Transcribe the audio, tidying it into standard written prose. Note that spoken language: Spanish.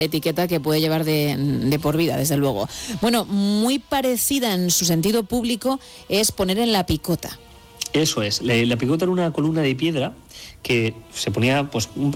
etiqueta que puede llevar de por vida, desde luego. Bueno, muy parecida en su sentido público es poner en la picota. Eso es, la picota era una columna de piedra que se ponía pues un